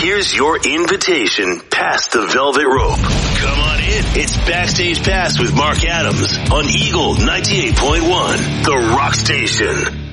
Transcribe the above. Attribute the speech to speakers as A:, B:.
A: here's your invitation past the velvet rope. Come on in. It's Backstage Pass with Mark Adams on Eagle 98.1, the rock station.